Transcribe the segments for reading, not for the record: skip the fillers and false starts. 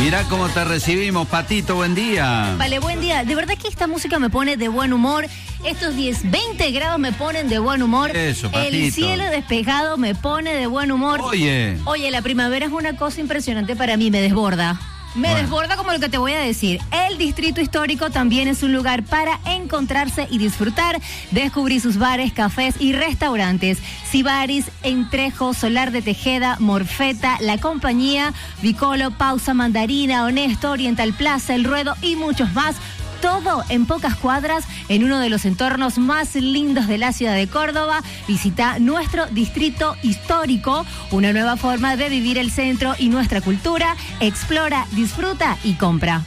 Mirá cómo te recibimos, Patito, buen día. Vale, buen día. De verdad que esta música me pone de buen humor. Estos 20 grados me ponen de buen humor. Eso, Patito. El cielo despejado me pone de buen humor. Oye, la primavera es una cosa impresionante para mí, me desborda. Me desborda como lo que te voy a decir. El Distrito Histórico también es un lugar para encontrarse y disfrutar. Descubrí sus bares, cafés y restaurantes. Sibaris, Entrejo, Solar de Tejeda, Morfeta, La Compañía, Vicolo, Pausa Mandarina, Honesto, Oriental Plaza, El Ruedo y muchos más. Todo en pocas cuadras, en uno de los entornos más lindos de la ciudad de Córdoba. Visita nuestro Distrito Histórico, una nueva forma de vivir el centro y nuestra cultura. Explora, disfruta y compra.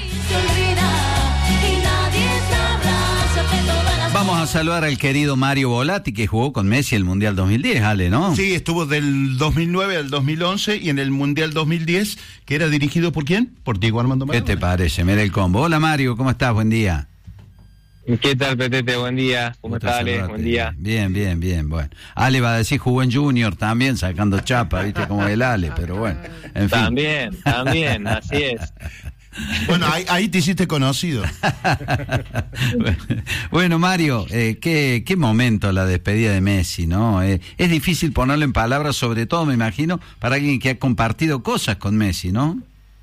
vamos a saludar al querido Mario Volati, que jugó con Messi el Mundial 2010, Ale, ¿no? Sí, estuvo del 2009 al 2011 y en el Mundial 2010, que era dirigido ¿por quién? Por Diego Armando Maradona. ¿Qué te parece? Mira el combo. Hola Mario, ¿cómo estás? Buen día. ¿Qué tal, Petete? Buen día. ¿Cómo estás, Ale? Buen día. Bien. Bueno, Ale va a decir jugó en Junior también, sacando chapa, viste, como el Ale, pero bueno, en fin. También, así es. Bueno, ahí te hiciste conocido. Bueno, Mario, qué momento la despedida de Messi, ¿no? Es difícil ponerlo en palabras, sobre todo, me imagino, para alguien que ha compartido cosas con Messi, ¿no?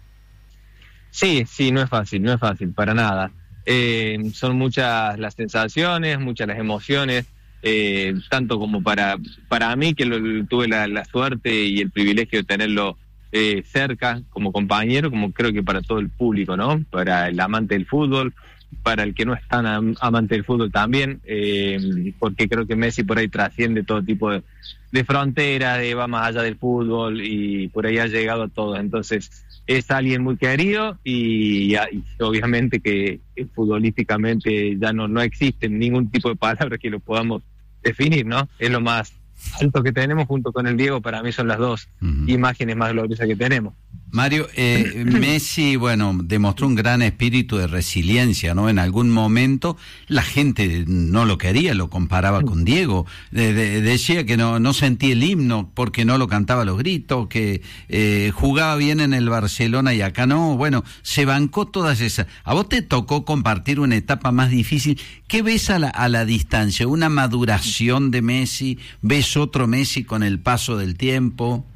Sí, no es fácil, para nada. Son muchas las sensaciones, muchas las emociones, tanto como para mí, que tuve la suerte y el privilegio de tenerlo cerca como compañero, como creo que para todo el público, ¿no? Para el amante del fútbol, para el que no es tan amante del fútbol también, porque creo que Messi por ahí trasciende todo tipo de frontera, va más allá del fútbol y por ahí ha llegado a todo. Entonces es alguien muy querido y obviamente que futbolísticamente ya no existe ningún tipo de palabra que lo podamos definir, ¿no? Es lo más alto que tenemos junto con el Diego. Para mí son las dos imágenes más gloriosas que tenemos. Mario, Messi, bueno, demostró un gran espíritu de resiliencia, ¿no? En algún momento la gente no lo quería, lo comparaba con Diego, decía que no sentía el himno porque no lo cantaba a los gritos, que jugaba bien en el Barcelona y acá no. Bueno, se bancó todas esas. A vos te tocó compartir una etapa más difícil. ¿Qué ves a la distancia? ¿Una maduración de Messi? ¿Ves otro Messi con el paso del tiempo?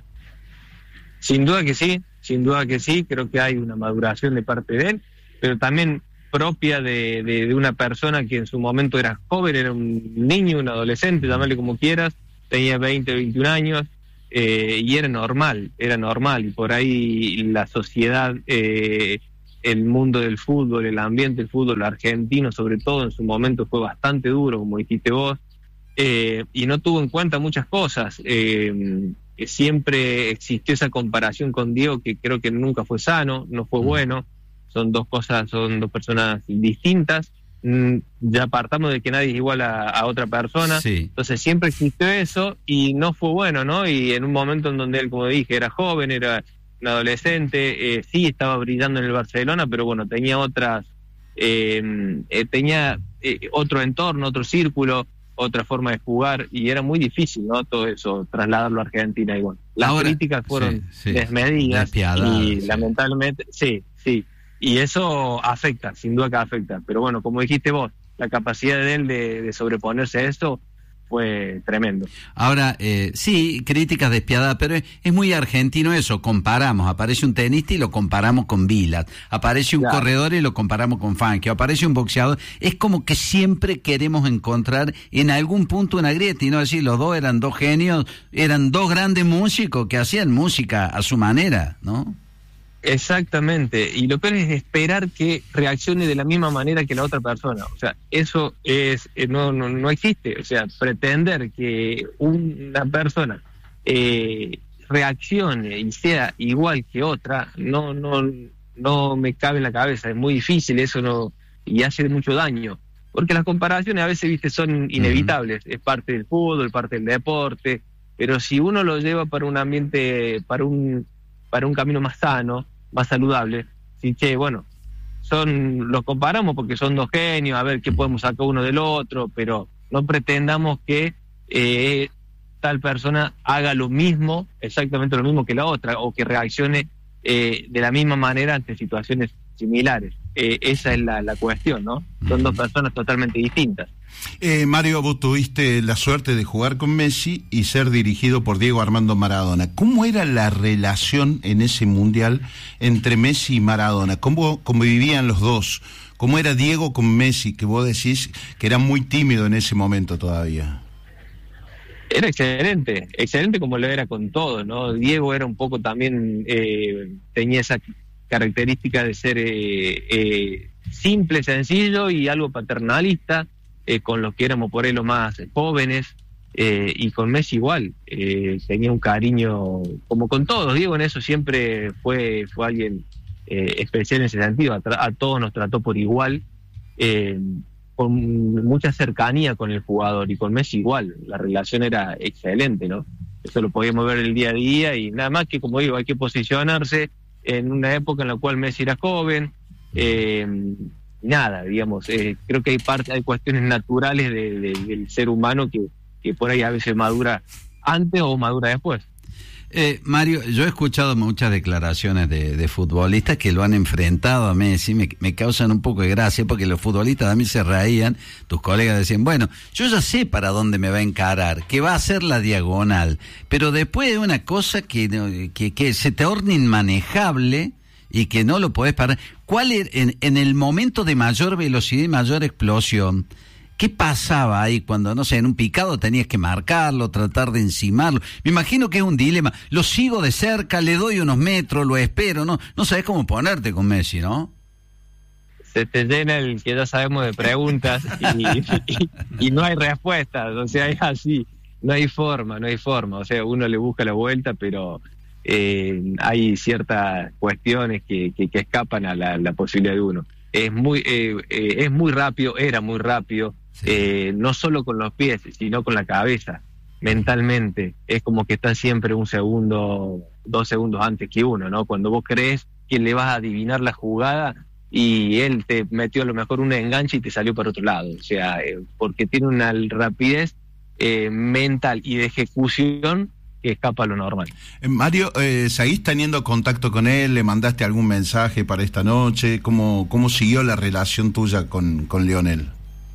Sin duda que sí, creo que hay una maduración de parte de él, pero también propia de una persona que en su momento era joven, era un niño, un adolescente, llamarle como quieras, tenía 20, 21 años, y era normal, y por ahí la sociedad, el mundo del fútbol, el ambiente del fútbol argentino sobre todo en su momento fue bastante duro, como dijiste vos, y no tuvo en cuenta muchas cosas, que siempre existió esa comparación con Diego que creo que nunca fue sano, no fue bueno, son dos personas distintas, ya partamos de que nadie es igual a otra persona, sí. Entonces siempre existió eso y no fue bueno, ¿no? Y en un momento en donde él, como dije, era joven, era un adolescente, sí estaba brillando en el Barcelona, pero bueno, tenía tenía otro entorno, otro círculo, otra forma de jugar, y era muy difícil, ¿no? Todo eso, trasladarlo a Argentina. Y bueno, las críticas fueron desmedidas y lamentablemente, sí, y eso afecta, sin duda que afecta, pero bueno, como dijiste vos, la capacidad de él de sobreponerse a eso fue tremendo. Ahora, sí, críticas despiadadas, pero es muy argentino eso, comparamos, aparece un tenista y lo comparamos con Vilas, aparece un corredor y lo comparamos con Fangio, aparece un boxeador, es como que siempre queremos encontrar en algún punto una grieta, y no decir, los dos eran dos genios, eran dos grandes músicos que hacían música a su manera, ¿no? Exactamente, y lo peor es esperar que reaccione de la misma manera que la otra persona, o sea, eso no existe, o sea, pretender que una persona reaccione y sea igual que otra, no me cabe en la cabeza, es muy difícil eso, y hace mucho daño, porque las comparaciones a veces, viste, son inevitables, es parte del fútbol, parte del deporte, pero si uno lo lleva para un ambiente, para un camino más sano, más saludable, sí, bueno, los comparamos porque son dos genios, a ver qué podemos sacar uno del otro, pero no pretendamos que tal persona haga lo mismo, exactamente lo mismo que la otra, o que reaccione de la misma manera ante situaciones similares. Esa es la cuestión, ¿no? Son dos personas totalmente distintas. Mario, vos tuviste la suerte de jugar con Messi y ser dirigido por Diego Armando Maradona. ¿Cómo era la relación en ese mundial entre Messi y Maradona? ¿Cómo vivían los dos? ¿Cómo era Diego con Messi, que vos decís que era muy tímido en ese momento todavía? Era excelente como lo era con todos, ¿no? Diego era un poco también, tenía esa característica de ser simple, sencillo y algo paternalista, con los que éramos por ahí los más jóvenes, y con Messi igual, tenía un cariño como con todos. Diego en eso siempre fue alguien especial en ese sentido, a todos nos trató por igual, con mucha cercanía con el jugador, y con Messi igual, la relación era excelente, ¿no? Eso lo podíamos ver el día a día, y nada más que, como digo, hay que posicionarse en una época en la cual Messi era joven, digamos, creo que hay cuestiones naturales del ser humano que por ahí a veces madura antes o madura después. Mario, yo he escuchado muchas declaraciones de futbolistas que lo han enfrentado a Messi, me causan un poco de gracia porque los futbolistas también se reían, tus colegas decían, bueno, yo ya sé para dónde me va a encarar, que va a ser la diagonal, pero después de una cosa que se torna inmanejable y que no lo podés parar. ¿Cuál era, en el momento de mayor velocidad y mayor explosión, qué pasaba ahí cuando, no sé, en un picado tenías que marcarlo, tratar de encimarlo? Me imagino que es un dilema. Lo sigo de cerca, le doy unos metros, lo espero, no sabes cómo ponerte con Messi, ¿no? Se te llena el que ya sabemos de preguntas y no hay respuestas, o sea, es así, no hay forma, o sea, uno le busca la vuelta, pero hay ciertas cuestiones que escapan a la posibilidad de uno. Es muy rápido, era muy rápido, sí. No solo con los pies, sino con la cabeza, mentalmente. Es como que está siempre 1 segundo, 2 segundos antes que uno, ¿no? Cuando vos crees que le vas a adivinar la jugada y él te metió a lo mejor un enganche y te salió para otro lado. O sea, porque tiene una rapidez mental y de ejecución que escapa a lo normal. Mario, ¿seguís teniendo contacto con él? ¿Le mandaste algún mensaje para esta noche? ¿Cómo siguió la relación tuya con Lionel?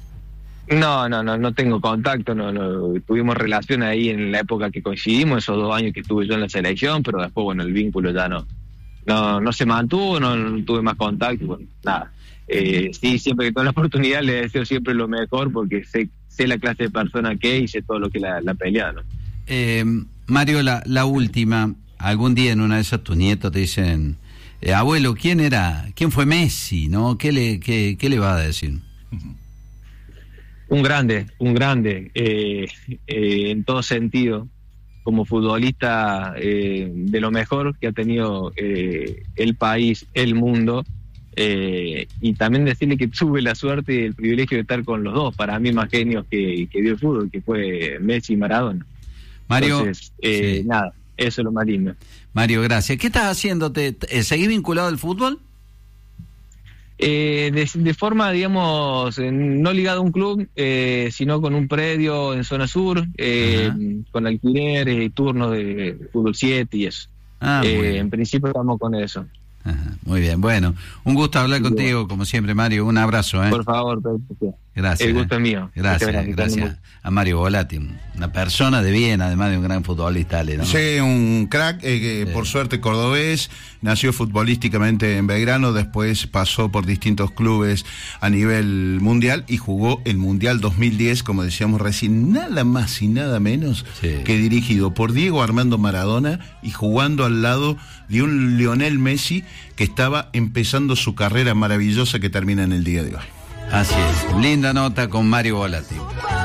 No tengo contacto, no tuvimos relación ahí en la época que coincidimos, esos 2 años que estuve yo en la selección, pero después, bueno, el vínculo ya no se mantuvo, no tuve más contacto, bueno, nada. Sí, siempre que tengo la oportunidad le deseo siempre lo mejor, porque sé la clase de persona que es y sé todo lo que la pelea, ¿no? Mario, la última, algún día en una de esas tus nietos te dicen, abuelo, ¿quién fue Messi, no? ¿Qué le va a decir? Un grande, en todo sentido, como futbolista, de lo mejor que ha tenido el país, el mundo, y también decirle que tuve la suerte y el privilegio de estar con los dos, para mí más genios que dio el fútbol, que fue Messi y Maradona. Mario, entonces, sí. Nada, eso es lo más lindo. Mario, gracias. ¿Qué estás haciendo? ¿Seguís vinculado al fútbol? De forma, digamos, no ligado a un club, sino con un predio en zona sur, con alquileres y turnos de fútbol 7 y eso. En principio estamos con eso. Ajá, muy bien, bueno, un gusto hablar contigo, como siempre, Mario, un abrazo. Por favor, gracias. El gusto es mío. Gracias a Mario Volati, una persona de bien, además de un gran futbolista, ¿no? Sí, un crack, por suerte cordobés, nació futbolísticamente en Belgrano, después pasó por distintos clubes a nivel mundial y jugó el Mundial 2010, como decíamos recién, nada más y nada menos que dirigido por Diego Armando Maradona y jugando al lado de un Lionel Messi que estaba empezando su carrera maravillosa que termina en el día de hoy. Así es, linda nota con Mario Volati.